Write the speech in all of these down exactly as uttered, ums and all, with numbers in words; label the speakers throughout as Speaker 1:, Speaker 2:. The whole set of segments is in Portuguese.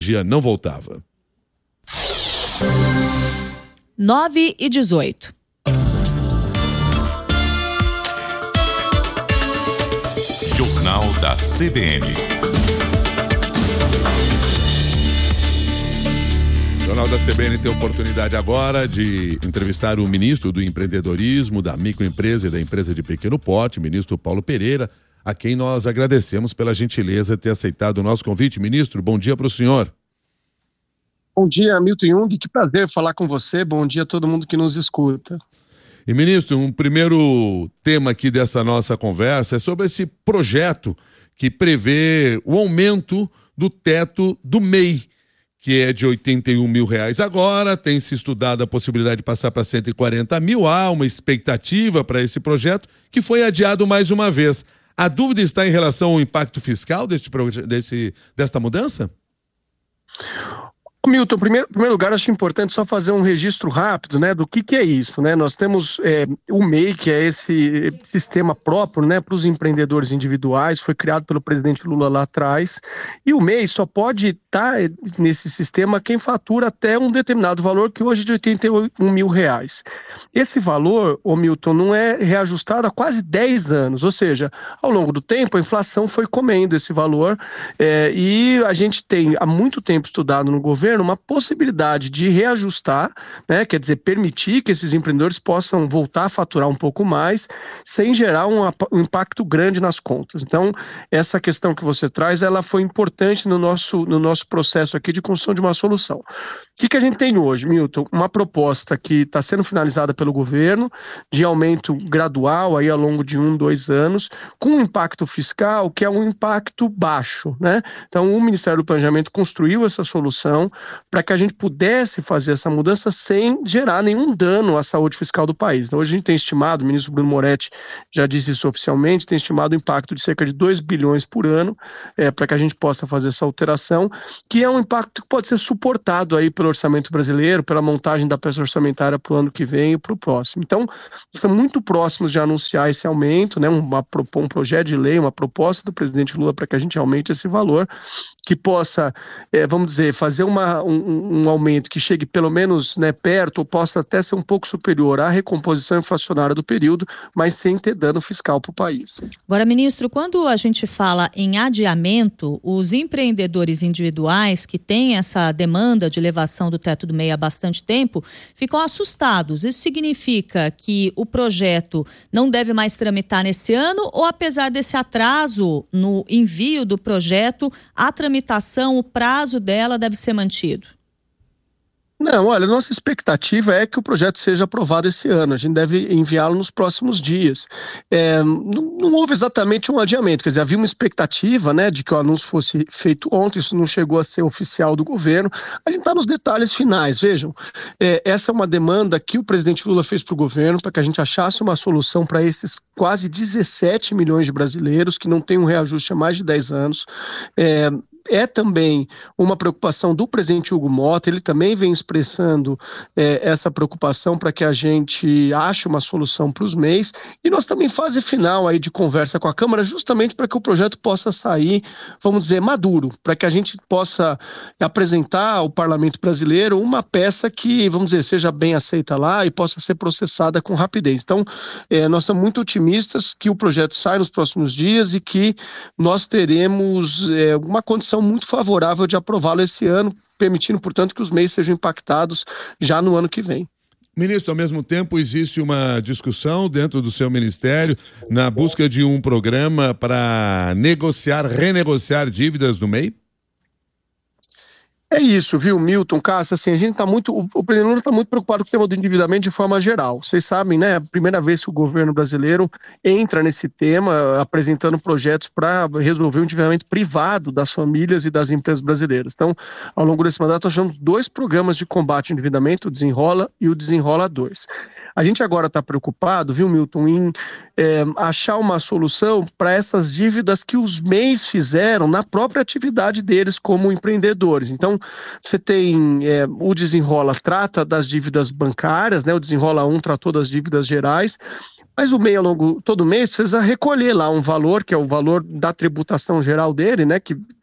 Speaker 1: dia não voltava.
Speaker 2: nove e dezoito.
Speaker 3: Jornal da C B N.
Speaker 1: O Jornal da C B N tem a oportunidade agora de entrevistar o ministro do empreendedorismo, da microempresa e da empresa de pequeno porte, ministro Paulo Pereira, a quem nós agradecemos pela gentileza de ter aceitado o nosso convite. Ministro, bom dia para o senhor.
Speaker 4: Bom dia, Milton Jung, que prazer falar com você, bom dia a todo mundo que nos escuta.
Speaker 1: E ministro, um primeiro tema aqui dessa nossa conversa é sobre esse projeto que prevê o aumento do teto do M E I, que é de oitenta e um mil reais agora, tem se estudado a possibilidade de passar para cento e quarenta mil, há uma expectativa para esse projeto que foi adiado mais uma vez. A dúvida está em relação ao impacto fiscal deste, desse, desta mudança?
Speaker 4: Milton, em primeiro, primeiro lugar, acho importante só fazer um registro rápido, né, do que, que é isso, né? Nós temos é, o M E I, que é esse sistema próprio, né, para os empreendedores individuais, foi criado pelo presidente Lula lá atrás, e o M E I só pode estar nesse sistema quem fatura até um determinado valor, que hoje é de oitenta e um mil reais. Esse valor, ô Milton, não é reajustado há quase dez anos, ou seja, ao longo do tempo a inflação foi comendo esse valor, é, e a gente tem há muito tempo estudado no governo uma possibilidade de reajustar, né, quer dizer, permitir que esses empreendedores possam voltar a faturar um pouco mais, sem gerar um, um impacto grande nas contas. Então, essa questão que você traz, ela foi importante no nosso, no nosso processo aqui de construção de uma solução. O que, que a gente tem hoje, Milton? Uma proposta que está sendo finalizada pelo governo, de aumento gradual aí ao longo de um, dois anos, com um impacto fiscal que é um impacto baixo, né? Então, o Ministério do Planejamento construiu essa solução para que a gente pudesse fazer essa mudança sem gerar nenhum dano à saúde fiscal do país. Então, hoje a gente tem estimado, o ministro Bruno Moretti já disse isso oficialmente, tem estimado o impacto de cerca de dois bilhões por ano, é, para que a gente possa fazer essa alteração, que é um impacto que pode ser suportado aí pelo orçamento brasileiro, pela montagem da peça orçamentária para o ano que vem e para o próximo. Então, estamos muito próximos de anunciar esse aumento, né, uma, um projeto de lei, uma proposta do presidente Lula para que a gente aumente esse valor, que possa, é, vamos dizer, fazer uma, um, um aumento que chegue pelo menos, né, perto, ou possa até ser um pouco superior à recomposição inflacionária do período, mas sem ter dano fiscal para o país.
Speaker 2: Agora, ministro, quando a gente fala em adiamento, os empreendedores individuais que têm essa demanda de elevação do teto do M E I há bastante tempo, ficam assustados. Isso significa que o projeto não deve mais tramitar nesse ano, ou apesar desse atraso no envio do projeto, a tramitação, o prazo dela deve ser mantido?
Speaker 4: Não, olha, nossa expectativa é que o projeto seja aprovado esse ano, a gente deve enviá-lo nos próximos dias. É, não, não houve exatamente um adiamento, quer dizer, havia uma expectativa, né, de que o anúncio fosse feito ontem, isso não chegou a ser oficial do governo, a gente está nos detalhes finais, vejam, é, essa é uma demanda que o presidente Lula fez para o governo, para que a gente achasse uma solução para esses quase dezessete milhões de brasileiros que não têm um reajuste há mais de dez anos, é, É também uma preocupação do presidente Hugo Motta, ele também vem expressando é, essa preocupação para que a gente ache uma solução para os M E Is, e nós também fase final aí de conversa com a Câmara, justamente para que o projeto possa sair, vamos dizer, maduro, para que a gente possa apresentar ao Parlamento brasileiro uma peça que, vamos dizer, seja bem aceita lá e possa ser processada com rapidez. Então, é, nós somos muito otimistas que o projeto saia nos próximos dias e que nós teremos é, uma condição muito favorável de aprová-lo esse ano, permitindo, portanto, que os M E Is sejam impactados já no ano que vem.
Speaker 1: Ministro, ao mesmo tempo existe uma discussão dentro do seu ministério na busca de um programa para negociar, renegociar dívidas do M E I?
Speaker 4: É isso, viu, Milton, Cássia, assim, a gente está muito, o, o presidente Lula está muito preocupado com o tema do endividamento de forma geral. Vocês sabem, né, a primeira vez que o governo brasileiro entra nesse tema, apresentando projetos para resolver o endividamento privado das famílias e das empresas brasileiras. Então, ao longo desse mandato, nós tivemos dois programas de combate ao endividamento, o Desenrola e o Desenrola dois. A gente agora está preocupado, viu, Milton, em é, achar uma solução para essas dívidas que os M E Is fizeram na própria atividade deles como empreendedores. Então, você tem é, o Desenrola trata das dívidas bancárias, né? O Desenrola um tratou das dívidas gerais, mas o M E I, ao longo todo mês, precisa recolher lá um valor, que é o valor da tributação geral dele, né? Que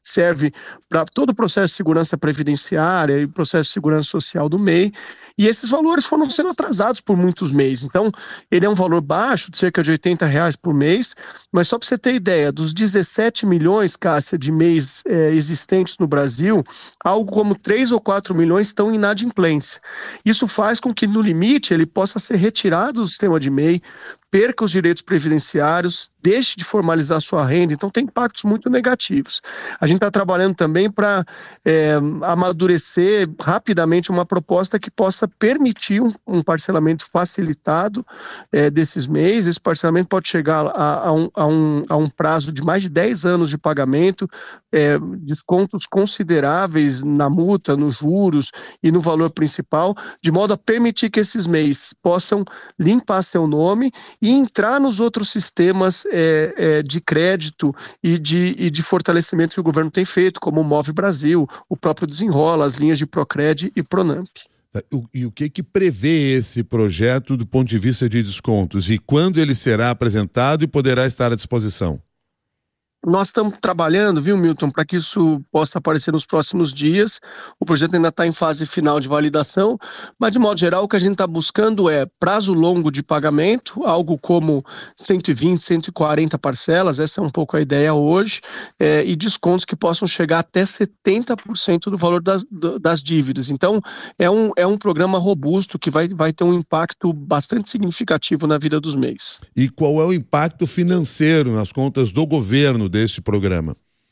Speaker 4: serve para todo o processo de segurança previdenciária e processo de segurança social do M E I, e esses valores foram sendo atrasados por muitos meses. Então, ele é um valor baixo, de cerca de oitenta reais por mês, mas só para você ter ideia, dos dezessete milhões, Cássia, de M E Is é, existentes no Brasil, algo como três ou quatro milhões estão em inadimplência. Isso faz com que, no limite, ele possa ser retirado do sistema de M E I, perca os direitos previdenciários, deixe de formalizar sua renda, então tem impactos muito negativos. A gente está trabalhando também para é, amadurecer rapidamente uma proposta que possa permitir um, um parcelamento facilitado é, desses M E Is. Esse parcelamento pode chegar a, a, um, a, um, a um prazo de mais de dez anos de pagamento, é, descontos consideráveis na multa, nos juros e no valor principal, de modo a permitir que esses M E Is possam limpar seu nome e entrar nos outros sistemas é, é, de crédito e de, e de fortalecimento que o governo tem feito, como o Move Brasil, o próprio Desenrola, as linhas de Procred e Pronamp.
Speaker 1: E o que que prevê esse projeto do ponto de vista de descontos? E quando ele será apresentado e poderá estar à disposição?
Speaker 4: Nós estamos trabalhando, viu, Milton, para que isso possa aparecer nos próximos dias. O projeto ainda está em fase final de validação, mas, de modo geral, o que a gente está buscando é prazo longo de pagamento, algo como cento e vinte, cento e quarenta parcelas, essa é um pouco a ideia hoje, é, e descontos que possam chegar até setenta por cento do valor das, das dívidas. Então, é um, é um programa robusto que vai, vai ter um impacto bastante significativo na vida dos M E Is.
Speaker 1: E qual é o impacto financeiro nas contas do governo deste programa?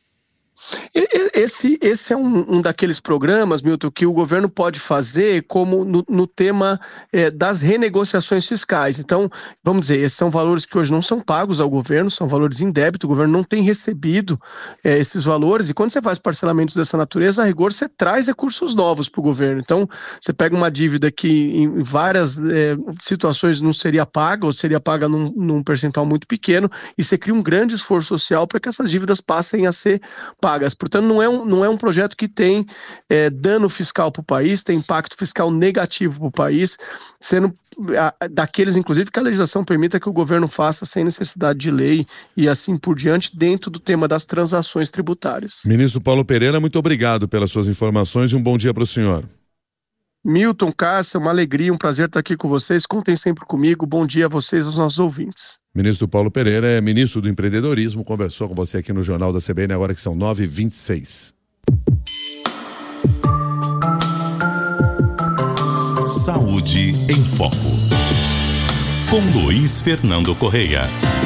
Speaker 4: Esse, esse é um, um daqueles programas, Milton, que o governo pode fazer como no, no tema é, das renegociações fiscais. Então, vamos dizer, esses são valores que hoje não são pagos ao governo, são valores em débito, o governo não tem recebido é, esses valores, e quando você faz parcelamentos dessa natureza, a rigor você traz recursos novos para o governo. Então, você pega uma dívida que em várias é, situações não seria paga, ou seria paga num, num percentual muito pequeno, e você cria um grande esforço social para que essas dívidas passem a ser pagas. Portanto, não é um, não é um projeto que tem é, dano fiscal para o país, tem impacto fiscal negativo para o país, sendo a, daqueles, inclusive, que a legislação permita que o governo faça sem necessidade de lei e assim por diante, dentro do tema das transações tributárias.
Speaker 1: Ministro Paulo Pereira, muito obrigado pelas suas informações e um bom dia para o senhor.
Speaker 4: Milton, Cássia, uma alegria, um prazer estar aqui com vocês. Contem sempre comigo. Bom dia a vocês, aos nossos ouvintes.
Speaker 1: Ministro Paulo Pereira é ministro do empreendedorismo, conversou com você aqui no Jornal da C B N, agora que são nove e vinte e seis.
Speaker 3: Saúde em Foco, com Luiz Fernando Correia.